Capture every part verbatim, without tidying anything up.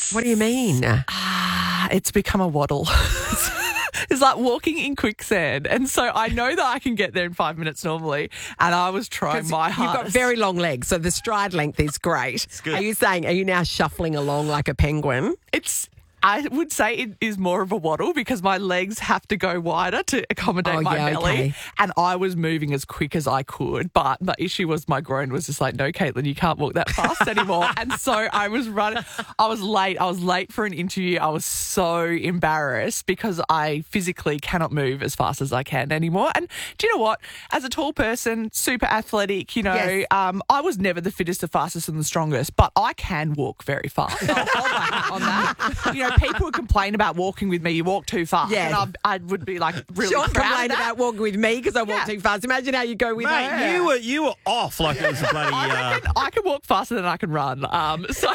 It's What do you mean? ah, it's become a waddle. It's like walking in quicksand. And so I know that I can get there in five minutes normally, and I was trying my You've hardest. got very long legs, so the stride length is great. good. Are you saying, are you now shuffling along like a penguin? It's I would say it is more of a waddle because my legs have to go wider to accommodate Oh, my yeah, belly. okay. And I was moving as quick as I could. But the issue was my groin was just like, no, Caitlin, you can't walk that fast anymore. And so I was running. I was late. I was late for an interview. I was so embarrassed because I physically cannot move as fast as I can anymore. And do you know what? As a tall person, super athletic, you know, Yes. um, I was never the fittest, the fastest and the strongest, but I can walk very fast. So I'll hold my hat on that. You know, people would complain about walking with me. You walk too fast. Yeah. And I, I would be like really Sean proud complained of that. about walking with me because I walk Yeah. too fast. Imagine how you go with Mate, her. you were you were off like it was a bloody. I Uh, reckon I can walk faster than I can run. Um, so,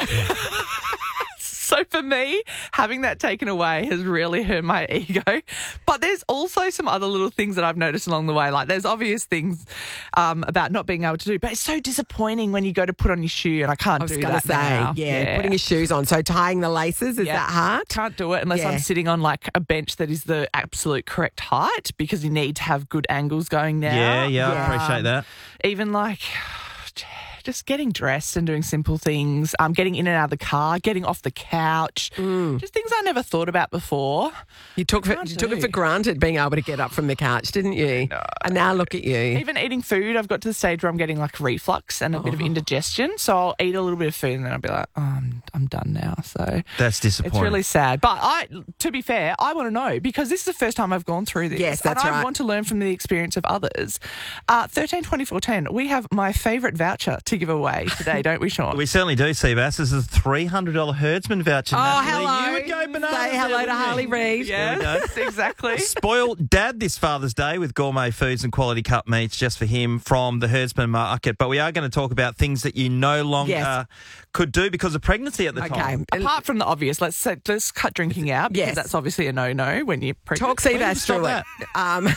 so for me, having that taken away has really hurt my ego. But there's also some other little things that I've noticed along the way. Like there's obvious things um, about not being able to do, but it's so disappointing when you go to put on your shoe and I can't I was do going that to say, now. yeah, putting your shoes on. So tying the laces, is Yeah. that hard? Can't do it unless Yeah. I'm sitting on like a bench that is the absolute correct height because you need to have good angles going now. yeah, yeah, Yeah. I appreciate that. Even like just getting dressed and doing simple things, um, getting in and out of the car, getting off the couch, just things I never thought about before. You took for, Can't you took it do. for granted being able to get up from the couch, didn't you? And now look at you. Even eating food, I've got to the stage where I'm getting like reflux and a bit of indigestion. So I'll eat a little bit of food and then I'll be like, oh, I'm, I'm done now. So That's disappointing. it's really sad. But I, to be fair, I want to know because this is the first time I've gone through this. Yes, that's and I right. want to learn from the experience of others. Uh, thirteen twenty-four ten, we have my favourite voucher to give away today, don't we, Sean? We certainly do, Seabass. This is a three hundred dollars Herdsman voucher. Oh, Natalie. hello. You would go bananas. Say hello there, to wouldn't you? Harley Reid. There we go. Yes, exactly. Spoil Dad this Father's Day with gourmet foods and quality cut meats just for him from the Herdsman Market. But we are going to talk about things that you no longer Yes. uh, could do because of pregnancy at the Okay. time. Apart from the obvious, let's say, let's cut drinking out because Yes. that's obviously a no-no when you're pregnant. Talk Seabass stop through it.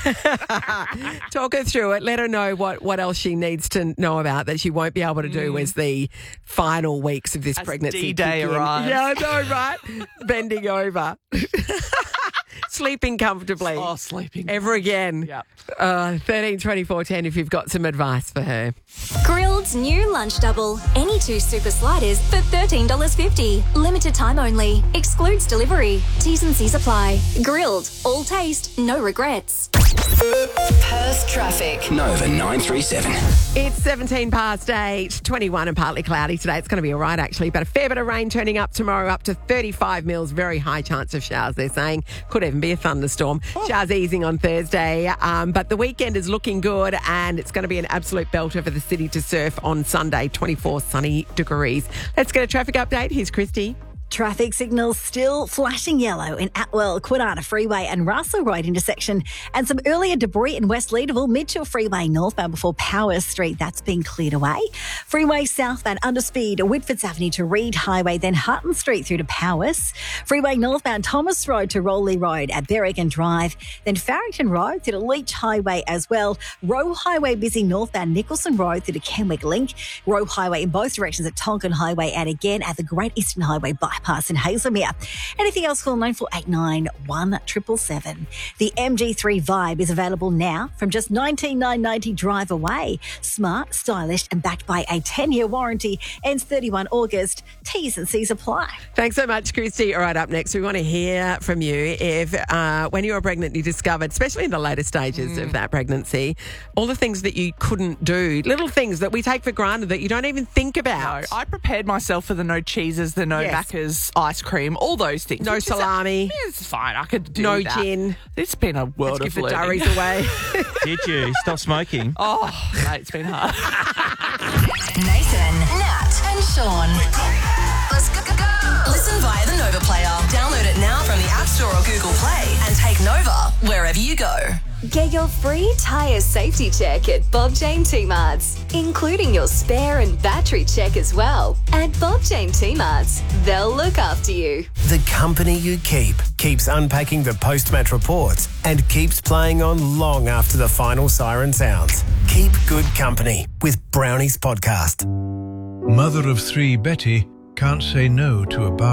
Um, talk her through it. Let her know what, what else she needs to know about that she won't be able to do as the final weeks of this As pregnancy D-Day kick in. arrives. Yeah, I know, right? Bending over. Sleeping comfortably. Oh, sleeping. Ever again. Yep. Uh, thirteen twenty-four ten if you've got some advice for her. Grilled's new lunch double. Any two super sliders for thirteen dollars fifty. Limited time only. Excludes delivery. T's and C's apply. Grilled. All taste, no regrets. Perth traffic. Nova nine three seven. It's seventeen past eight, twenty-one and partly cloudy today. It's going to be all right, actually, but a fair bit of rain turning up tomorrow, up to thirty-five mils. Very high chance of showers, they're saying. Could even be a thunderstorm. Showers easing on Thursday, um, but the weekend is looking good and it's going to be an absolute belter for the city to surf on Sunday, twenty-four sunny degrees. Let's get a traffic update. Here's Christy. Traffic signals still flashing yellow in Atwell, Kwinana Freeway and Russell Road intersection, and some earlier debris in West Leederville, Mitchell Freeway northbound before Powers Street. That's been cleared away. Freeway southbound underspeed, Whitfords Avenue to Reed Highway, then Hutton Street through to Powers. Freeway northbound Thomas Road to Rowley Road at Berrigan Drive, then Farrington Road through to Leach Highway as well. Roe Highway busy northbound Nicholson Road through to Kenwick Link. Roe Highway in both directions at Tonkin Highway and again at the Great Eastern Highway bypass. Pass in Hazelmere. Anything else, call nine four eight nine, one seven seven seven. The M G three Vibe is available now from just nineteen thousand nine hundred ninety drive away. Smart, stylish and backed by a ten-year warranty. Ends thirty-first August. T's and C's apply. Thanks so much, Christy. All right, up next, we want to hear from you if uh, when you were pregnant, you discovered, especially in the later stages of that pregnancy, all the things that you couldn't do, little things that we take for granted that you don't even think about. No, I prepared myself for the no cheeses, the no Yes. Macca's ice cream, all those things. No which is a- salami. yeah, it's fine. I could do No that. gin. It's been a world Let's of give the learning. durries away. Did you stop smoking? Oh, mate, it's been hard. Nathan, Nat, and Sean. Let's go, go, go. Listen via the Nova Player. Download it now from the App Store or Google Play and take Nova wherever you go. Get your free tyre safety check at Bob Jane T-Marts, including your spare and battery check as well. At Bob Jane T-Marts, they'll look after you. The company you keep keeps unpacking the post-match reports and keeps playing on long after the final siren sounds. Keep good company with Brownies Podcast. Mother of three Betty can't say no to a bar.